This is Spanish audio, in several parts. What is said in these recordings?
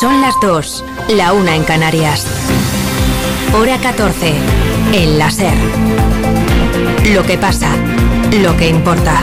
Son las 2, la 1 en Canarias. Hora 14, en la SER. Lo que pasa, lo que importa.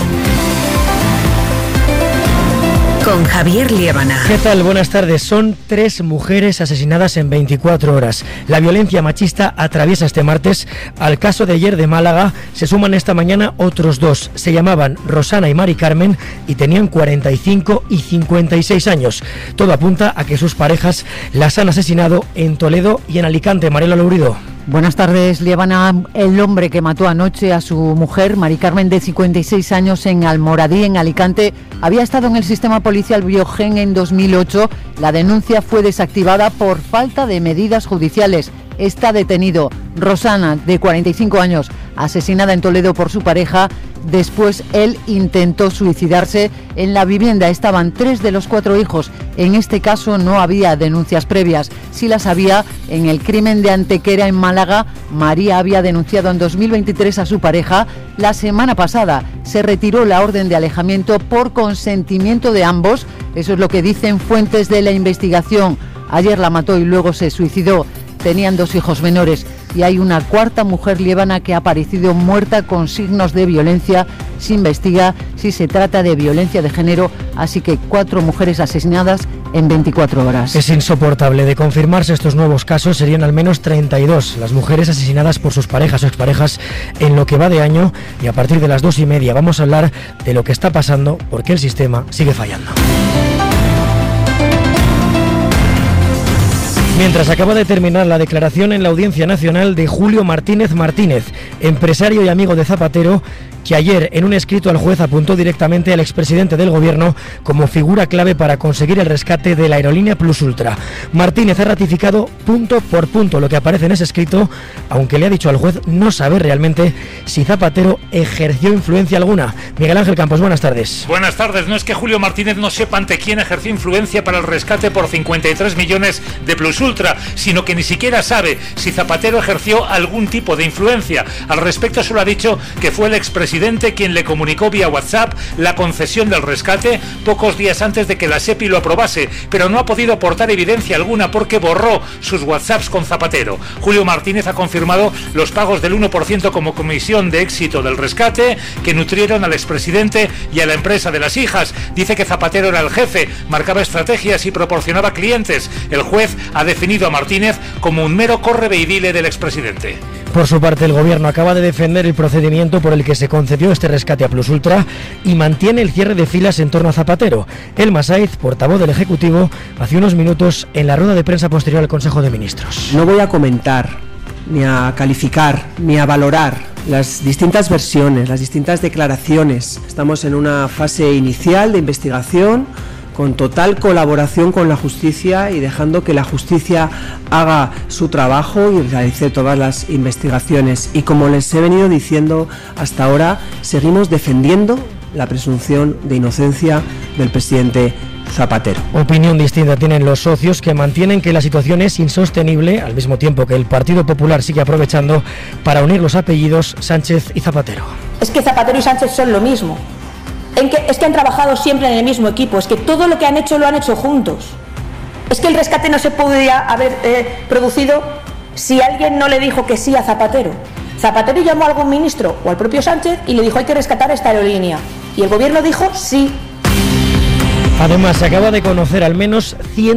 Con Javier Liébana. ¿Qué tal? Buenas tardes. Son 3 mujeres asesinadas en 24 horas. La violencia machista atraviesa este martes. Al caso de ayer de Málaga se suman esta mañana otros 2. Se llamaban Rosana y Mari Carmen y tenían 45 y 56 años. Todo apunta a que sus parejas las han asesinado en Toledo y en Alicante. Mariela Lourido. Buenas tardes, Liébana. El hombre que mató anoche a su mujer, Mari Carmen, de 56 años, en Almoradí, en Alicante, había estado en el sistema policial Biogen en 2008. La denuncia fue desactivada por falta de medidas judiciales. Está detenido. Rosana, de 45 años, asesinada en Toledo por su pareja. Después él intentó suicidarse. En la vivienda estaban 3 de los 4 hijos. En este caso no había denuncias previas. Sí las había en el crimen de Antequera, en Málaga. María había denunciado en 2023 a su pareja. La semana pasada se retiró la orden de alejamiento por consentimiento de ambos. Eso es lo que dicen fuentes de la investigación. Ayer la mató y luego se suicidó. Tenían 2 hijos menores y hay una 4ª mujer, Liébana, que ha aparecido muerta con signos de violencia. Se investiga si se trata de violencia de género, así que 4 mujeres asesinadas en 24 horas. Es insoportable. De confirmarse estos nuevos casos, serían al menos 32 las mujeres asesinadas por sus parejas o exparejas en lo que va de año, y a partir de las 2:30 vamos a hablar de lo que está pasando porque el sistema sigue fallando. Mientras acaba de terminar la declaración en la Audiencia Nacional de Julio Martínez Martínez, empresario y amigo de Zapatero, que ayer en un escrito al juez apuntó directamente al expresidente del gobierno como figura clave para conseguir el rescate de la aerolínea Plus Ultra. Martínez ha ratificado punto por punto lo que aparece en ese escrito, aunque le ha dicho al juez no saber realmente si Zapatero ejerció influencia alguna. Miguel Ángel Campos, buenas tardes. Buenas tardes. No es que Julio Martínez no sepa ante quién ejerció influencia para el rescate por 53 millones de Plus Ultra, sino que ni siquiera sabe si Zapatero ejerció algún tipo de influencia. Al respecto solo ha dicho que fue el expresidente quien le comunicó vía WhatsApp la concesión del rescate pocos días antes de que la SEPI lo aprobase, pero no ha podido aportar evidencia alguna porque borró sus WhatsApps con Zapatero. Julio Martínez ha confirmado los pagos del 1% como comisión de éxito del rescate que nutrieron al expresidente y a la empresa de las hijas. Dice que Zapatero era el jefe, marcaba estrategias y proporcionaba clientes. El juez ha definido a Martínez como un mero correveidile del expresidente. Por su parte, el gobierno acaba de defender el procedimiento por el que se concedió este rescate a Plus Ultra y mantiene el cierre de filas en torno a Zapatero. Elma Saiz, portavoz del Ejecutivo, hace unos minutos en la rueda de prensa posterior al Consejo de Ministros. No voy a comentar, ni a calificar, ni a valorar las distintas versiones, las distintas declaraciones. Estamos en una fase inicial de investigación, con total colaboración con la justicia y dejando que la justicia haga su trabajo y realice todas las investigaciones. Y como les he venido diciendo hasta ahora, seguimos defendiendo la presunción de inocencia del presidente Zapatero. Opinión distinta tienen los socios, que mantienen que la situación es insostenible, al mismo tiempo que el Partido Popular sigue aprovechando para unir los apellidos Sánchez y Zapatero. Es que Zapatero y Sánchez son lo mismo. Es que han trabajado siempre en el mismo equipo, es que todo lo que han hecho lo han hecho juntos. Es que el rescate no se podría haber producido si alguien no le dijo que sí a Zapatero. Zapatero llamó a algún ministro o al propio Sánchez y le dijo: hay que rescatar esta aerolínea. Y el gobierno dijo sí. Además, se acaba de conocer al menos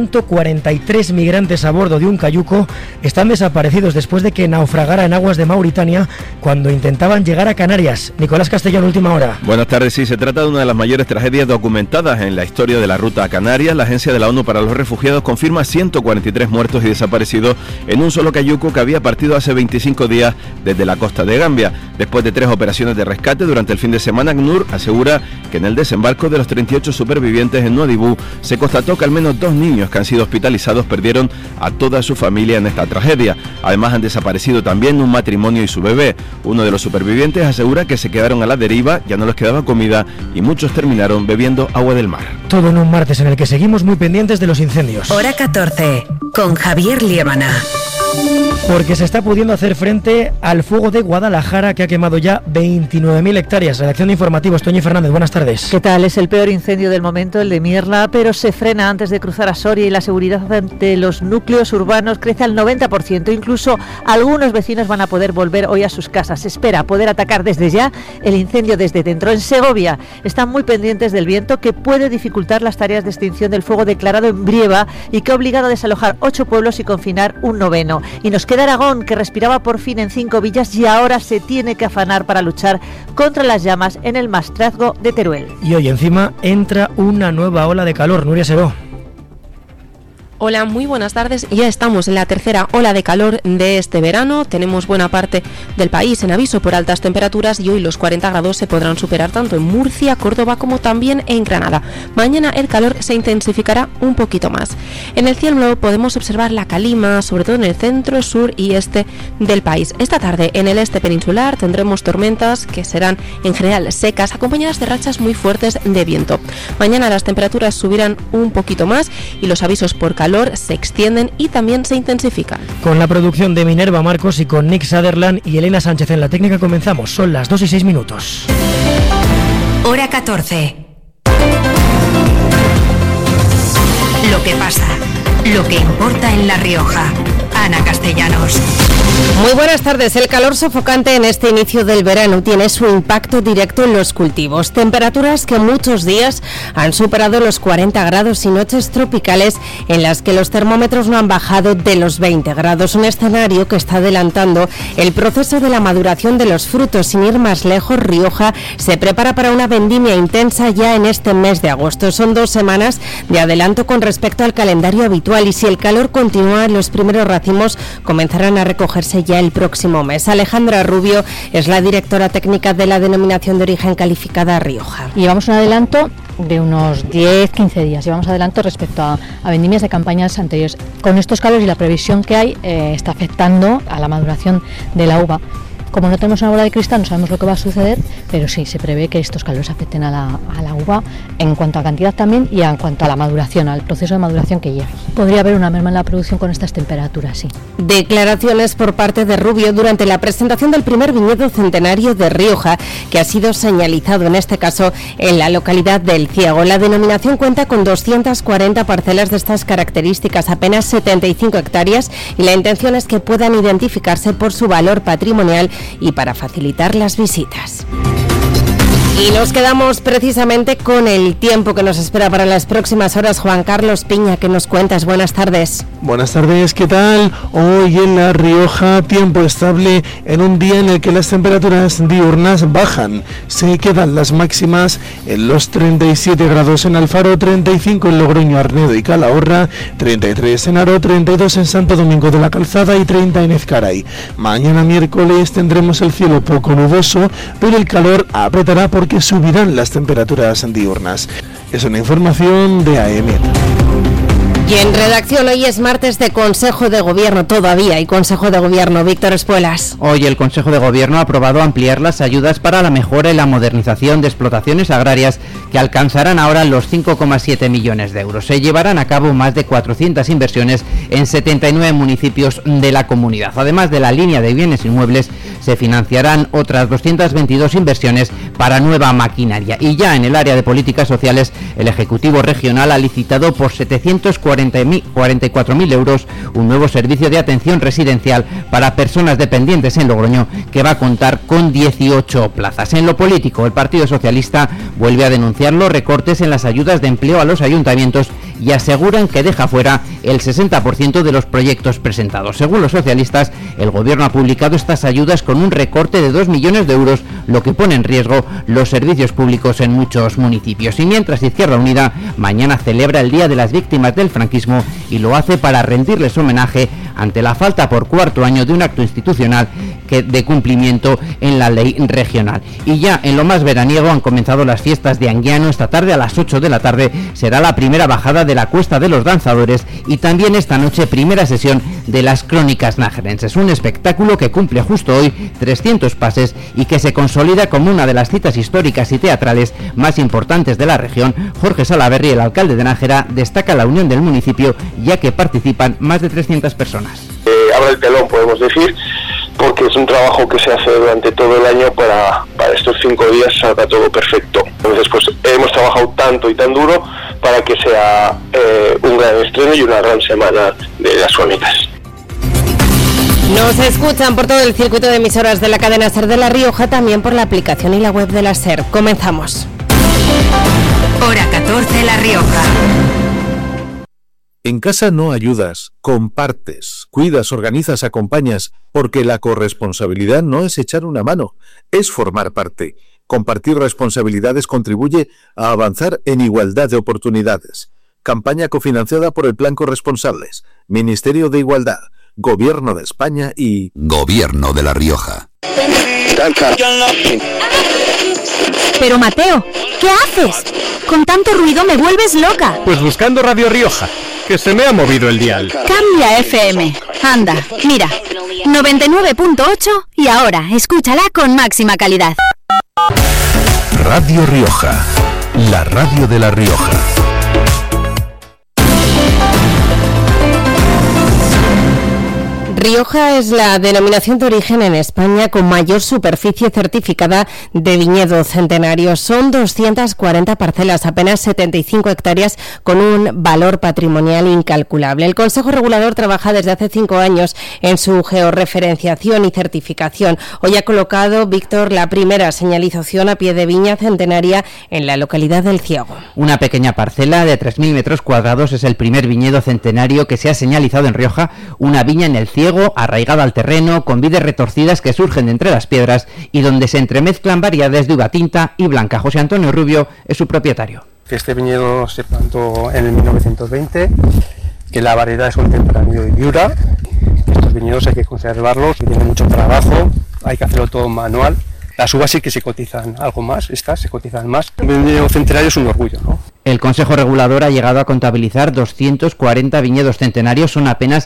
143 migrantes a bordo de un cayuco están desaparecidos después de que naufragara en aguas de Mauritania cuando intentaban llegar a Canarias. Nicolás Castellón, última hora. Buenas tardes. Sí, se trata de una de las mayores tragedias documentadas en la historia de la ruta a Canarias. La Agencia de la ONU para los Refugiados confirma 143 muertos y desaparecidos en un solo cayuco que había partido hace 25 días desde la costa de Gambia. Después de 3 operaciones de rescate durante el fin de semana, ACNUR asegura que en el desembarco de los 38 supervivientes en Nuadhibou se constató que al menos 2 niños que han sido hospitalizados perdieron a toda su familia en esta tragedia. Además, han desaparecido también un matrimonio y su bebé. Uno de los supervivientes asegura que se quedaron a la deriva, ya no les quedaba comida y muchos terminaron bebiendo agua del mar. Todo en un martes en el que seguimos muy pendientes de los incendios. Hora 14, con Javier Liébana. Porque se está pudiendo hacer frente al fuego de Guadalajara, que ha quemado ya 29.000 hectáreas. Redacción de Informativos, Toñi Fernández, buenas tardes. ¿Qué tal? Es el peor incendio del momento, el de Mierla, pero se frena antes de cruzar a Soria y la seguridad de los núcleos urbanos crece al 90%. Incluso algunos vecinos van a poder volver hoy a sus casas. Se espera poder atacar desde ya el incendio desde dentro. En Segovia están muy pendientes del viento, que puede dificultar las tareas de extinción del fuego declarado en Brieva y que ha obligado a desalojar 8 pueblos y confinar un 9º. Y nos queda Aragón, que respiraba por fin en 5 villas y ahora se tiene que afanar para luchar contra las llamas en el Maestrazgo de Teruel. Y hoy encima entra una nueva ola de calor. Nuria Seró. Hola, muy buenas tardes. Ya estamos en la tercera ola de calor de este verano. Tenemos buena parte del país en aviso por altas temperaturas y hoy los 40 grados se podrán superar tanto en Murcia, Córdoba como también en Granada. Mañana el calor se intensificará un poquito más. En el cielo podemos observar la calima, sobre todo en el centro, sur y este del país. Esta tarde en el este peninsular tendremos tormentas que serán en general secas, acompañadas de rachas muy fuertes de viento. Mañana las temperaturas subirán un poquito más y los avisos por calor se extienden y también se intensifican. Con la producción de Minerva Marcos y con Nick Sutherland y Elena Sánchez en la técnica comenzamos. Son las 2:06. Hora 14. Lo que pasa, lo que importa en La Rioja. Ana Castellanos. Muy buenas tardes. El calor sofocante en este inicio del verano tiene su impacto directo en los cultivos. Temperaturas que muchos días han superado los 40 grados y noches tropicales en las que los termómetros no han bajado de los 20 grados. Un escenario que está adelantando el proceso de la maduración de los frutos. Sin ir más lejos, Rioja se prepara para una vendimia intensa ya en este mes de agosto. Son 2 semanas de adelanto con respecto al calendario habitual y si el calor continúa, los primeros racimos comenzarán a recogerse ya el próximo mes. Alejandra Rubio es la directora técnica de la denominación de origen calificada Rioja. Llevamos un adelanto de unos 10-15 días. Llevamos adelanto respecto a vendimias de campañas anteriores. Con estos calores y la previsión que hay, está afectando a la maduración de la uva. Como no tenemos una bola de cristal, no sabemos lo que va a suceder, pero sí, se prevé que estos calores afecten a la uva en cuanto a cantidad también y en cuanto a la maduración, al proceso de maduración que lleva. Podría haber una merma en la producción con estas temperaturas, sí. Declaraciones por parte de Rubio durante la presentación del primer viñedo centenario de Rioja, que ha sido señalizado en este caso en la localidad del Ciego. La denominación cuenta con 240 parcelas de estas características, apenas 75 hectáreas, y la intención es que puedan identificarse por su valor patrimonial y para facilitar las visitas. Y nos quedamos precisamente con el tiempo que nos espera para las próximas horas. Juan Carlos Piña, ¿qué nos cuentas? Buenas tardes. Buenas tardes, ¿qué tal? Hoy en La Rioja, tiempo estable en un día en el que las temperaturas diurnas bajan. Se quedan las máximas en los 37 grados en Alfaro, 35 en Logroño, Arnedo y Calahorra, 33 en Haro, 32 en Santo Domingo de la Calzada y 30 en Ezcaray. Mañana miércoles tendremos el cielo poco nuboso, pero el calor apretará porque subirán las temperaturas diurnas. Es una información de AM. Y en redacción, hoy es martes de Consejo de Gobierno, todavía hay Consejo de Gobierno. Víctor Espuelas. Hoy el Consejo de Gobierno ha aprobado ampliar las ayudas para la mejora y la modernización de explotaciones agrarias que alcanzarán ahora los 5,7 millones de euros. Se llevarán a cabo más de 400 inversiones en 79 municipios de la comunidad. Además de la línea de bienes inmuebles, se financiarán otras 222 inversiones para nueva maquinaria. Y ya en el área de políticas sociales, el Ejecutivo Regional ha licitado por 744.000 euros un nuevo servicio de atención residencial para personas dependientes en Logroño, que va a contar con 18 plazas. En lo político, el Partido Socialista vuelve a denunciar los recortes en las ayudas de empleo a los ayuntamientos y aseguran que deja fuera el 60% de los proyectos presentados. Según los socialistas, el Gobierno ha publicado estas ayudas con un recorte de 2 millones de euros, lo que pone en riesgo los servicios públicos en muchos municipios. Y mientras Izquierda Unida mañana celebra el Día de las Víctimas del Franquismo y lo hace para rendirles homenaje ante la falta por cuarto año de un acto institucional de cumplimiento en la ley regional. Y ya en lo más veraniego han comenzado las fiestas de Anguiano. Esta tarde a las 8 de la tarde será la primera bajada de la Cuesta de los Danzadores y también esta noche primera sesión de las Crónicas Nájerenses, un espectáculo que cumple justo hoy 300 pases y que se consolida como una de las citas históricas y teatrales más importantes de la región. Jorge Salaverry, el alcalde de Nájera, destaca la unión del municipio ya que participan más de 300 personas. abre el telón, podemos decir, porque es un trabajo que se hace durante todo el año para estos 5 días salga todo perfecto. Entonces, pues hemos trabajado tanto y tan duro para que sea un gran estreno y una gran semana de las Suamitas. Nos escuchan por todo el circuito de emisoras de la cadena SER de La Rioja, también por la aplicación y la web de la SER. Comenzamos. Hora 14, La Rioja. En casa no ayudas, compartes, cuidas, organizas, acompañas, porque la corresponsabilidad no es echar una mano, es formar parte. Compartir responsabilidades contribuye a avanzar en igualdad de oportunidades. Campaña cofinanciada por el Plan Corresponsables, Ministerio de Igualdad, Gobierno de España y Gobierno de La Rioja. Pero Mateo, ¿qué haces? Con tanto ruido me vuelves loca. Pues buscando Radio Rioja, que se me ha movido el dial. Cambia FM. Anda, mira, 99.8 y ahora escúchala con máxima calidad. Radio Rioja, la radio de La Rioja. Rioja es la denominación de origen en España con mayor superficie certificada de viñedo centenario. Son 240 parcelas, apenas 75 hectáreas, con un valor patrimonial incalculable. El Consejo Regulador trabaja desde hace 5 años en su georreferenciación y certificación. Hoy ha colocado, Víctor, la primera señalización a pie de viña centenaria en la localidad del Ciego. Una pequeña parcela de 3.000 metros cuadrados es el primer viñedo centenario que se ha señalizado en Rioja, una viña en el Ciego, arraigada al terreno, con vides retorcidas que surgen de entre las piedras y donde se entremezclan variedades de uva tinta y blanca. José Antonio Rubio es su propietario. Este viñedo se plantó en el 1920, que la variedad es contemporáneo y viura. Estos viñedos hay que conservarlos, que tienen mucho trabajo, hay que hacerlo todo manual. Las uvas sí que se cotizan algo más, estas se cotizan más. Un viñedo centenario es un orgullo, ¿no? El Consejo Regulador ha llegado a contabilizar 240 viñedos centenarios, son apenas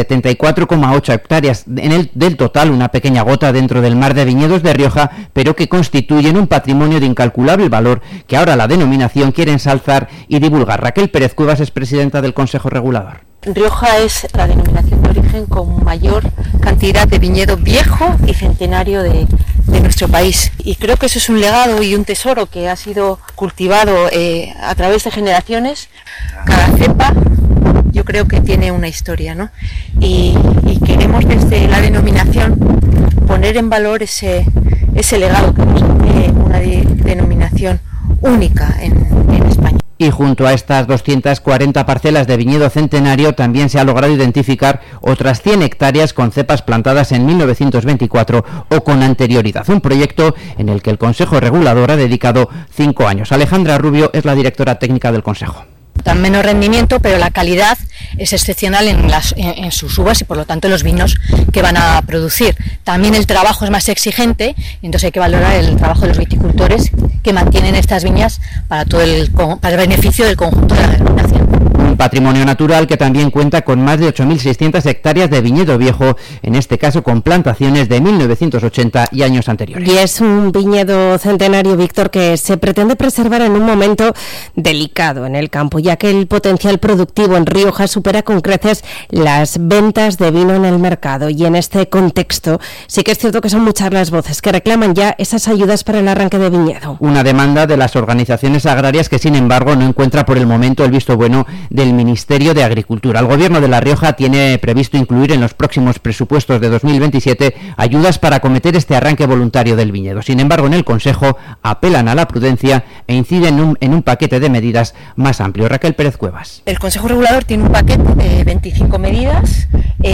74,8 hectáreas. Del total, una pequeña gota dentro del mar de viñedos de Rioja, pero que constituyen un patrimonio de incalculable valor que ahora la denominación quiere ensalzar y divulgar. Raquel Pérez Cuevas es presidenta del Consejo Regulador. Rioja es la denominación de origen con mayor cantidad de viñedo viejo y centenario de nuestro país. Y creo que eso es un legado y un tesoro que ha sido cultivado a través de generaciones. Cada cepa yo creo que tiene una historia, ¿no? Y queremos desde la denominación poner en valor ese legado que nos hace una denominación única en España. Y junto a estas 240 parcelas de viñedo centenario también se ha logrado identificar otras 100 hectáreas con cepas plantadas en 1924 o con anterioridad. Un proyecto en el que el Consejo Regulador ha dedicado 5 años. Alejandra Rubio es la directora técnica del Consejo. Dan menos rendimiento, pero la calidad es excepcional en sus uvas y por lo tanto en los vinos que van a producir. También el trabajo es más exigente y entonces hay que valorar el trabajo de los viticultores que mantienen estas viñas para el beneficio del conjunto de la denominación. Un patrimonio natural que también cuenta con más de 8.600 hectáreas de viñedo viejo, en este caso con plantaciones de 1980 y años anteriores. Y es un viñedo centenario, Víctor, que se pretende preservar en un momento delicado en el campo, ya que el potencial productivo en Rioja supera con creces las ventas de vino en el mercado. Y en este contexto sí que es cierto que son muchas las voces que reclaman ya esas ayudas para el arranque de viñedo. Una demanda de las organizaciones agrarias que, sin embargo, no encuentra por el momento el visto bueno del Ministerio de Agricultura. El Gobierno de La Rioja tiene previsto incluir en los próximos presupuestos de 2027 ayudas para acometer este arranque voluntario del viñedo. Sin embargo, en el Consejo apelan a la prudencia e inciden en un paquete de medidas más amplio. Raquel Pérez Cuevas. El Consejo Regulador tiene un paquete de 25 medidas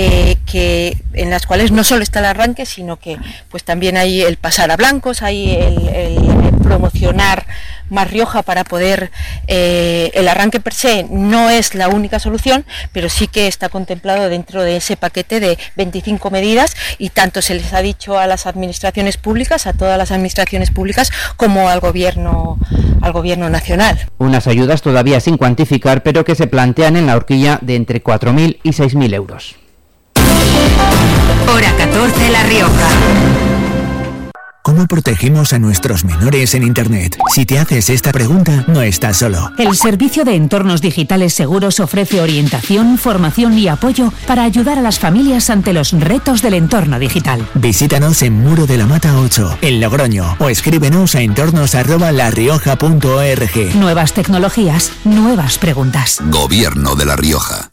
en las cuales no solo está el arranque, sino que pues también hay el pasar a blancos, hay el promocionar más Rioja para poder... el arranque per se no es la única solución, pero sí que está contemplado dentro de ese paquete de 25 medidas y tanto se les ha dicho a las administraciones públicas, a todas las administraciones públicas, como al gobierno nacional. Unas ayudas todavía sin cuantificar, pero que se plantean en la horquilla de entre 4.000 y 6.000 euros. Hora 14, La Rioja. ¿Cómo protegemos a nuestros menores en Internet? Si te haces esta pregunta, no estás solo. El Servicio de Entornos Digitales Seguros ofrece orientación, formación y apoyo para ayudar a las familias ante los retos del entorno digital. Visítanos en Muro de la Mata 8, en Logroño, o escríbenos a entornos@larioja.org. Nuevas tecnologías, nuevas preguntas. Gobierno de La Rioja.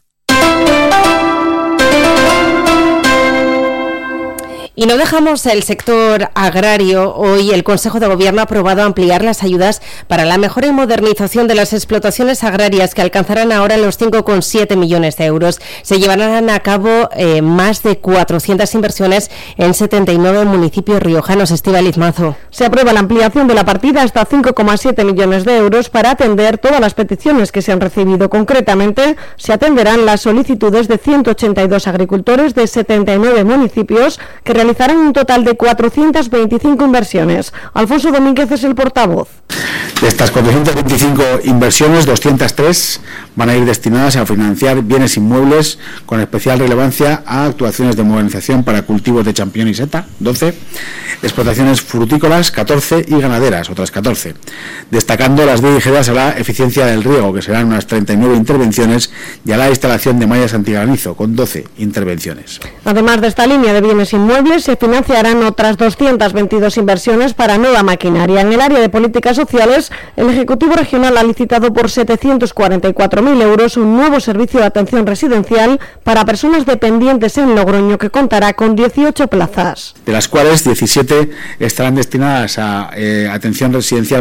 Y no dejamos el sector agrario. Hoy el Consejo de Gobierno ha aprobado ampliar las ayudas para la mejora y modernización de las explotaciones agrarias, que alcanzarán ahora los 5,7 millones de euros. Se llevarán a cabo más de 400 inversiones en 79 municipios riojanos. Estíbaliz Mazo. Se aprueba la ampliación de la partida hasta 5,7 millones de euros para atender todas las peticiones que se han recibido. Concretamente, se atenderán las solicitudes de 182 agricultores de 79 municipios que realizarán un total de 425 inversiones. Alfonso Domínguez es el portavoz. De estas 425 inversiones, 203 van a ir destinadas a financiar bienes inmuebles con especial relevancia a actuaciones de modernización para cultivos de champiñón y seta, 12, explotaciones frutícolas, 14 y ganaderas, otras 14, destacando las dirigidas a la eficiencia del riego, que serán unas 39 intervenciones, y a la instalación de mallas antigranizo, con 12 intervenciones. Además de esta línea de bienes inmuebles, se financiarán otras 222 inversiones para nueva maquinaria. En el área de políticas sociales, el Ejecutivo Regional ha licitado por 744.000 euros un nuevo servicio de atención residencial para personas dependientes en Logroño, que contará con 18 plazas. De las cuales 17 estarán destinadas a atención residencial